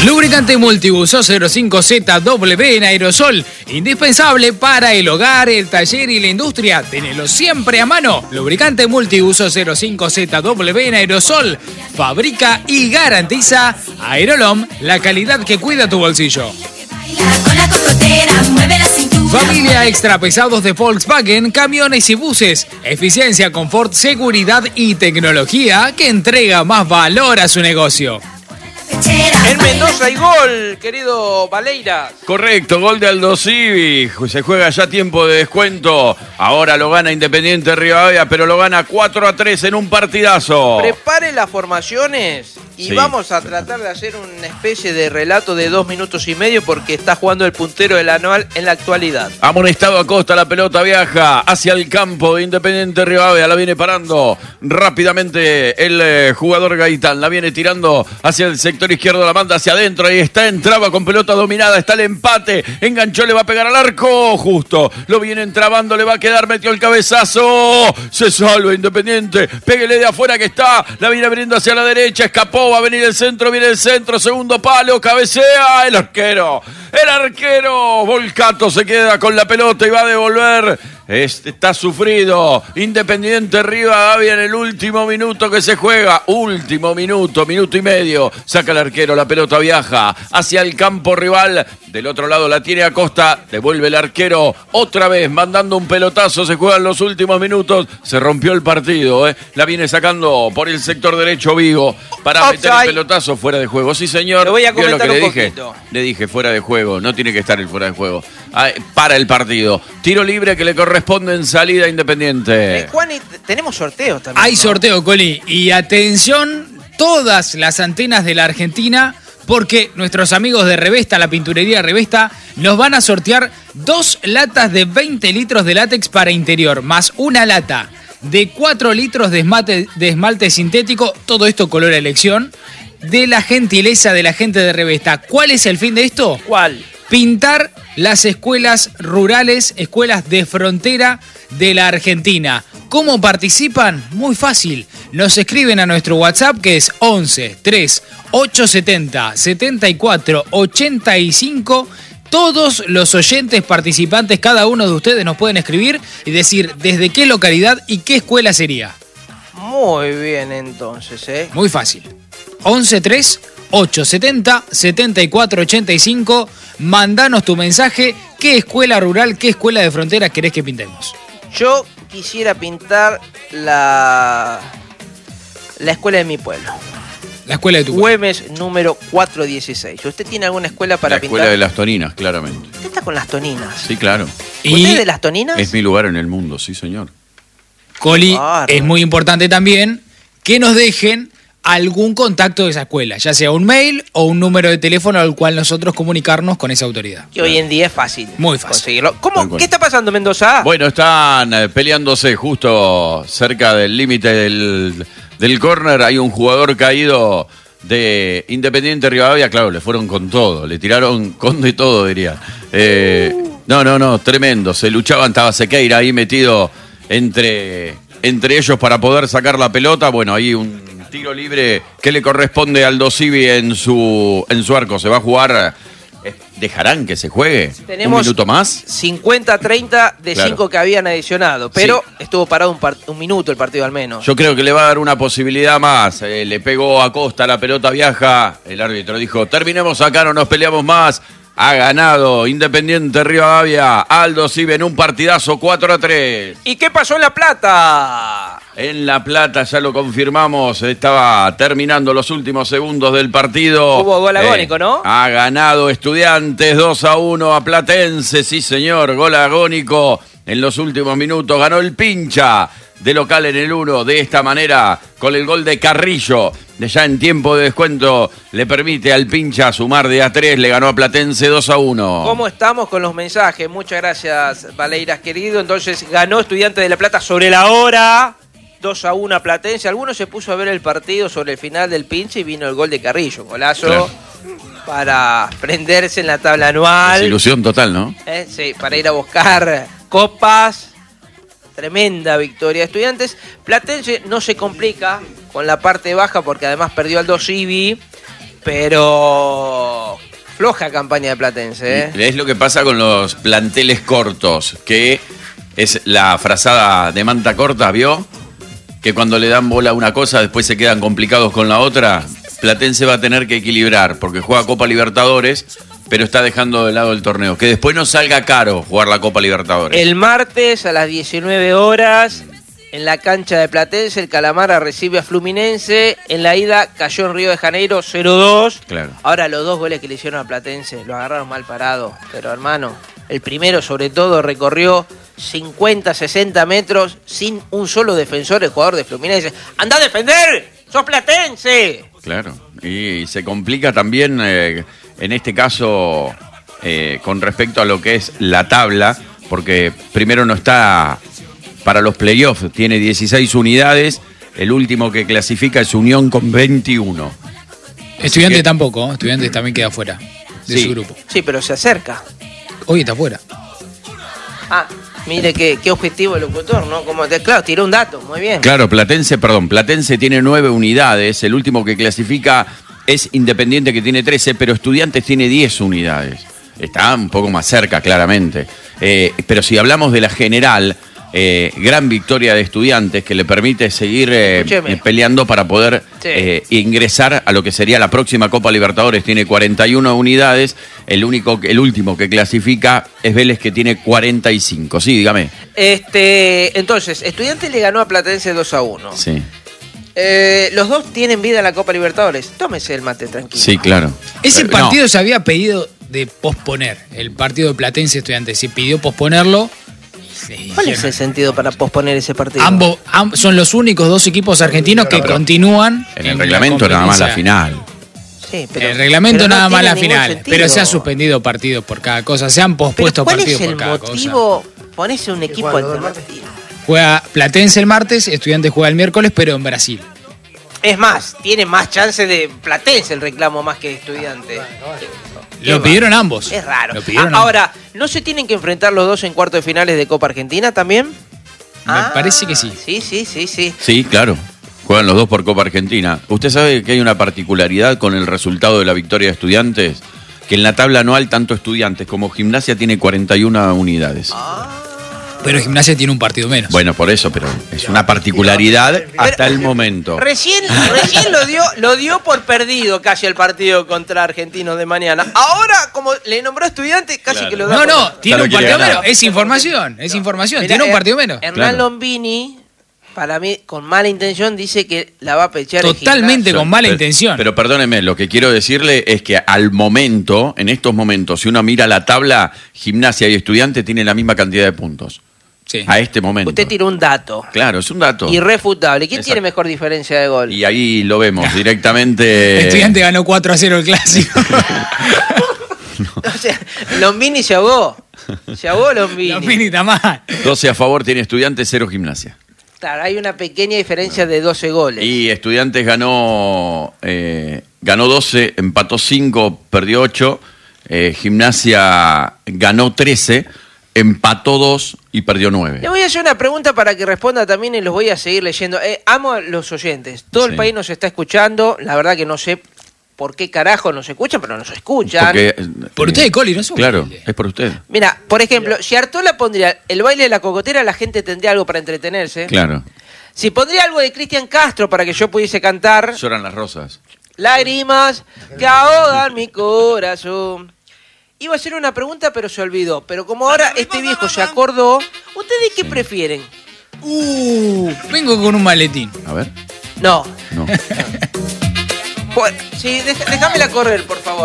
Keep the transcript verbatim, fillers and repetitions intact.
Lubricante multiuso cero cinco Z W en aerosol, indispensable para el hogar, el taller y la industria. Tenelo siempre a mano. Lubricante multiuso cero cinco Z W en aerosol, fabrica y garantiza Aerolom, la calidad que cuida tu bolsillo. Familia extra pesados de Volkswagen, camiones y buses. Eficiencia, confort, seguridad y tecnología que entrega más valor a su negocio. En Mendoza hay gol, querido Valeiras. Correcto, gol de Aldo Civi. Se juega ya tiempo de descuento. Ahora lo gana Independiente Rivadavia, pero lo gana cuatro a tres en un partidazo. Prepare las formaciones y sí, vamos a tratar de hacer una especie de relato de dos minutos y medio porque está jugando el puntero del anual en la actualidad. Amonestado Acosta, la pelota viaja hacia el campo de Independiente Rivadavia. La viene parando rápidamente el eh, jugador Gaitán. La viene tirando hacia el sector izquierdo, la manda hacia adentro. Ahí está, entraba con pelota dominada. Está el empate. Enganchó, le va a pegar al arco. Justo. Lo viene entrabando, le va a quedar. Metió el cabezazo. Se salva Independiente. Péguele de afuera que está. La viene abriendo hacia la derecha. Escapó. Va a venir el centro. Viene el centro. Segundo palo. Cabecea. El arquero. El arquero. Volcato se queda con la pelota y va a devolver. Este está sufrido. Independiente Rivadavia en el último minuto que se juega. Último minuto, minuto y medio. Saca el arquero, la pelota viaja hacia el campo rival. Del otro lado la tiene Acosta. Devuelve el arquero otra vez, mandando un pelotazo. Se juegan los últimos minutos. Se rompió el partido. ¿eh? La viene sacando por el sector derecho Vigo para Offside. meter el pelotazo fuera de juego. Sí, señor. Le voy a comentar lo que un le dije. poquito. Le dije fuera de juego. No tiene que estar el fuera de juego. Ah, para el partido. Tiro libre que le corresponde en salida Independiente. Eh, Juan, tenemos sorteos también. Hay ¿no? sorteo, Coli. Y atención, todas las antenas de la Argentina, porque nuestros amigos de Revesta, la pinturería Revesta, nos van a sortear dos latas de veinte litros de látex para interior, más una lata de cuatro litros de esmalte, de esmalte sintético, todo esto color a elección, de la gentileza de la gente de Revesta. ¿Cuál es el fin de esto? ¿Cuál? Pintar las escuelas rurales, escuelas de frontera de la Argentina. ¿Cómo participan? Muy fácil. Nos escriben a nuestro WhatsApp que es once tres ocho setenta setenta y cuatro ochenta y cinco. Todos los oyentes participantes, cada uno de ustedes nos pueden escribir y decir desde qué localidad y qué escuela sería. Muy bien, entonces, ¿eh? Muy fácil. once tres ocho setenta setenta y cuatro ochenta y cinco. Mandanos tu mensaje. ¿Qué escuela rural, qué escuela de frontera querés que pintemos? Yo quisiera pintar la, la escuela de mi pueblo. La escuela de tu pueblo. Güemes número cuatrocientos dieciséis. ¿Usted tiene alguna escuela para La pintar? escuela de las Toninas, claramente. ¿Usted está con las Toninas? Sí, claro. ¿Usted Y es de las Toninas? Es mi lugar en el mundo, sí, señor. Coli, Bárbaro. es muy importante también que nos dejen algún contacto de esa escuela, ya sea un mail o un número de teléfono al cual nosotros comunicarnos con esa autoridad. Que hoy en día es fácil. Muy fácil. Conseguirlo. Tal ¿Cómo? cual. ¿Qué está pasando, Mendoza? Bueno, están eh, peleándose justo cerca del límite del, del córner. Hay un jugador caído de Independiente Rivadavia. Claro, le fueron con todo. Le tiraron con de todo, diría. Eh, no, no, no, tremendo. Se luchaban, estaba Sequeira ahí metido entre, entre ellos para poder sacar la pelota. Bueno, ahí un tiro libre que le corresponde al Aldo Civi en su, en su arco. Se va a jugar. ¿Dejarán que se juegue Tenemos un minuto más? cincuenta treinta de Claro. cinco que habían adicionado, pero Sí. estuvo parado un, par- un minuto el partido al menos. Yo creo que le va a dar una posibilidad más. Eh, le pegó a Costa, la pelota viaja. El árbitro dijo, terminemos acá, no nos peleamos más. Ha ganado Independiente Rivadavia. Aldo Civi en un partidazo cuatro a tres. ¿Y qué pasó en La Plata? En La Plata, ya lo confirmamos, estaba terminando los últimos segundos del partido. Hubo gol agónico, ¿no? Ha ganado Estudiantes dos a uno a Platense, sí señor, gol agónico en los últimos minutos. Ganó el Pincha de local en el uno, de esta manera, con el gol de Carrillo. De ya en tiempo de descuento le permite al Pincha sumar de a tres, le ganó a Platense dos a uno. ¿Cómo estamos con los mensajes? Muchas gracias, Valeiras querido. Entonces ganó Estudiantes de La Plata sobre la hora. dos a uno a Platense. Algunos se puso a ver el partido sobre el final del pinche y vino el gol de Carrillo. Golazo Claro. para prenderse en la tabla anual. Desilusión total, ¿no? Eh, sí, para ir a buscar copas. Tremenda victoria de Estudiantes. Platense no se complica con la parte baja porque además perdió Aldo Civi. pero floja campaña de Platense, ¿eh? Es lo que pasa con los planteles cortos, que es la frazada de manta corta, ¿vio? Que cuando le dan bola a una cosa, después se quedan complicados con la otra. Platense va a tener que equilibrar, porque juega Copa Libertadores, pero está dejando de lado el torneo. Que después no salga caro jugar la Copa Libertadores. El martes a las diecinueve horas, en la cancha de Platense, el Calamara recibe a Fluminense. En la ida cayó en Río de Janeiro cero dos. Claro. Ahora los dos goles que le hicieron a Platense lo agarraron mal parado. Pero hermano, el primero sobre todo recorrió cincuenta, sesenta metros sin un solo defensor, el jugador de Fluminense. ¡Anda a defender! ¡Sos Platense! Claro, y, y se complica también, eh, en este caso, eh, con respecto a lo que es la tabla, porque primero no está para los playoffs, tiene dieciséis unidades, el último que clasifica es Unión con veintiuno. Estudiantes que... tampoco, ¿eh? Estudiantes también queda fuera de sí. su grupo. Sí, pero se acerca. Hoy está fuera. Ah, mire qué, qué objetivo el locutor, ¿no? Como te, claro, tiró un dato, muy bien. Claro, Platense, perdón, Platense tiene nueve unidades, el último que clasifica es Independiente que tiene trece, pero Estudiantes tiene diez unidades. Está un poco más cerca, claramente. Eh, pero si hablamos de la general, eh, gran victoria de Estudiantes que le permite seguir eh, peleando para poder sí. eh, ingresar a lo que sería la próxima Copa Libertadores. Tiene cuarenta y una unidades, el único, el último que clasifica es Vélez que tiene cuarenta y cinco. Sí, dígame. Este, entonces, Estudiantes le ganó a Platense dos a uno. Sí. Eh, los dos tienen vida en la Copa Libertadores. Tómese el mate tranquilo. Sí, claro. Ese Pero, partido no. se había pedido de posponer. El partido de Platense Estudiantes se pidió posponerlo. Sí, ¿Cuál es el sentido para posponer ese partido? Ambos amb son los únicos dos equipos argentinos que Pero continúan. En el reglamento nada más la final. Sí, pero, el reglamento pero no nada más tiene la ningún final. sentido. Pero se han suspendido partidos por cada cosa. Se han pospuesto ¿Pero partidos ¿Cuál por es cada el cosa. motivo? Ponese un equipo alternativo. Juega Platense el martes, Estudiantes juega el miércoles, pero en Brasil. Es más, tiene más chance de Platense el reclamo más que Estudiante. Lo pidieron ambos. Es raro. Lo pidieron Ah, ahora, ¿no se tienen que enfrentar los dos en cuartos de finales de Copa Argentina también? Me Ah, parece que sí. Sí, sí, sí, sí. Sí, claro. Juegan los dos por Copa Argentina. ¿Usted sabe que hay una particularidad con el resultado de la victoria de Estudiantes? Que en la tabla anual tanto Estudiantes como Gimnasia tiene cuarenta y una unidades. Ah. Pero Gimnasia tiene un partido menos. Bueno, por eso, pero es una particularidad hasta el momento. Recién, recién lo dio, lo dio por perdido casi el partido contra Argentinos de mañana. Ahora, como le nombró Estudiante, casi Claro. que lo da. No, por- no, tiene Claro, un quiere partido ganar. menos. Es información, es información. Mirá, Tiene un Her- partido menos. Hernán Claro. Lombini, para mí, con mala intención, dice que la va a pechear en Totalmente Gimnasia. con mala Pero- intención. Pero perdóneme, lo que quiero decirle es que al momento, en estos momentos, si uno mira la tabla, Gimnasia y Estudiantes tienen la misma cantidad de puntos. Sí. A este momento. Usted tiró un dato Claro, es un dato. irrefutable. ¿Quién Exacto. tiene mejor diferencia de gol? Y ahí lo vemos directamente. Estudiante ganó cuatro a cero el clásico. O sea, Lombini se ahogó. Se ahogó Lombini. Los mini está mal. doce a favor tiene Estudiantes, cero Gimnasia. Claro, hay una pequeña diferencia de doce goles. Y Estudiantes ganó eh, ganó doce, empató cinco, perdió ocho. Eh, Gimnasia ganó trece, empató dos y perdió nueve. Le voy a hacer una pregunta para que responda también y los voy a seguir leyendo. Eh, amo a los oyentes. Todo Sí. el país nos está escuchando. La verdad que no sé por qué carajo nos escuchan, pero nos escuchan. Porque, eh, Por eh, usted, Coli, no es Claro, humilde. es por usted. Mira, por ejemplo, si Artola pondría el baile de la cocotera, la gente tendría algo para entretenerse. Claro. Si pondría algo de Cristian Castro para que yo pudiese cantar, Lloran las rosas. lágrimas que ahogan mi corazón. Iba a hacer una pregunta, pero se olvidó. Pero como ahora este viejo se acordó, ¿ustedes qué prefieren? Uh, vengo con un maletín. A ver. No. No. Pues, sí, deja- déjamela correr, por favor.